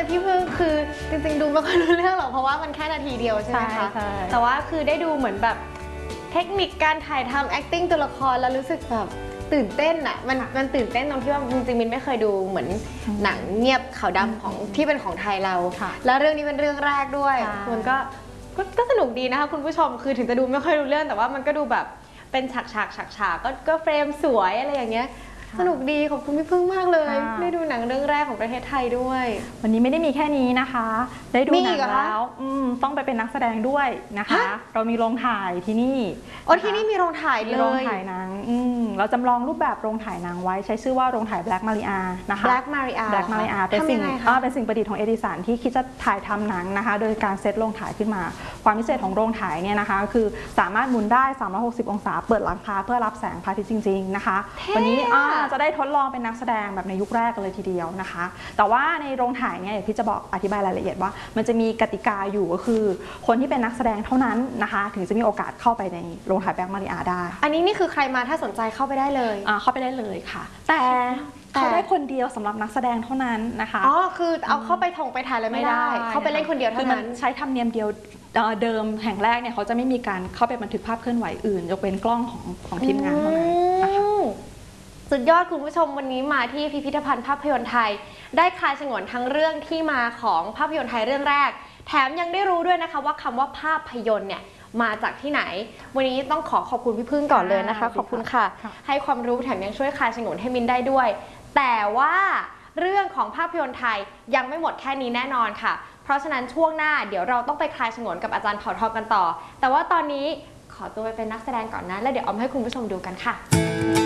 เลยพี่พึ่งคือจริงๆดูไม่ค่อยรู้เรื่องหรอกเพราะว่ามันแค่นาทีเดียวใช่ไหมคะแต่ว่าคือได้ดูเหมือนแบบเทคนิคการถ่ายทำ acting ตัวละครแล้วรู้สึกแบบตื่นเต้นอ่ะมันตื่นเต้นตรงที่ว่าจริงๆมินไม่เคยดูเหมือนหนังเงียบขาวดำของที่เป็นของไทยเราแล้วเรื่องนี้เป็นเรื่องแรกด้วยมันก็สนุกดีนะคะคุณผู้ชมคือถึงจะดูไม่ค่อยรู้เรื่องแต่ว่ามันก็ดูแบบเป็นฉากก็เฟรมสวยอะไรอย่างเงี้ยสนุกดีขอบคุณพี่พึ่งมากเลยได้ดูหนังเรื่องแรกของประเทศไทยด้วยวันนี้ไม่ได้มีแค่นี้นะคะได้ดูหนังแล้วต้องไปเป็นนักแสดงด้วยนะคะเรามีโรงถ่ายที่นี่ที่นี่มีโรงถ่ายเลยโรงถ่ายหนังเราจำลองรูปแบบโรงถ่ายหนังไว้ใช้ชื่อว่าโรงถ่าย Black Maria นะคะ Black Maria เป็นสิ่งประดิษฐ์ของเอดิสันที่คิดจะถ่ายทำหนังนะคะโดยการเซตโรงถ่ายขึ้นมาความพิเศษของโรงถ่ายเนี่ยนะคะคือสามารถหมุนได้360องศาเปิดหลังคาเพื่อรับแสงพระอาทิตย์จริงๆนะคะวันนี้จะได้ทดลองเป็นนักแสดงแบบในยุคแรกกันเลยทีเดียวนะคะแต่ว่าในโรงถ่ายเนี่ยพี่จะบอกอธิบายรายละเอียดว่ามันจะมีกติกาอยู่ก็คือคนที่เป็นนักแสดงเท่านั้นนะคะถึงจะมีโอกาสเข้าไปในโรงถ่ายแบล็กมาริอาได้อันนี้นี่คือใครมาถ้าสนใจเข้าไปได้เลยเข้าไปได้เลยค่ะแต่เขาได้คนเดียวสำหรับนักแสดงเท่านั้นนะคะคือเอาเข้าไปไปถ่ายเลยไม่ได้เข้าไปเล่นคนเดียวเท่านั้นใช้ธรรมเนียมเดียวเดิมแห่งแรกเนี่ยเขาจะไม่มีการเข้าไปบันทึกภาพเคลื่อนไหวอื่นยกเว้นกล้องของทีมงานเท่านั้นนะคะสุดยอดคุณผู้ชมวันนี้มาที่พิพิธภัณฑ์ภาพยนตร์ไทยได้คลายฉงนทั้งเรื่องที่มาของภาพยนตร์ไทยเรื่องแรกแถมยังได้รู้ด้วยนะคะว่าคำว่าภาพยนตร์เนี่ยมาจากที่ไหนวันนี้ต้องขอบคุณพี่พึ่งก่อนเลยนะคะขอบคุณค่ะให้ความรู้แถมยังช่วยคลายฉงนให้มินได้ด้วยแต่ว่าเรื่องของภาพยนตร์ไทยยังไม่หมดแค่นี้แน่นอนค่ะเพราะฉะนั้นช่วงหน้าเดี๋ยวเราต้องไปคลายฉงนกับอาจารย์เผ่าทองกันต่อแต่ว่าตอนนี้ขอตัวไปเป็นนักแสดงก่อนนะแล้วเดี๋ยวออมให้คุณผู้ชมดูกันค่ะ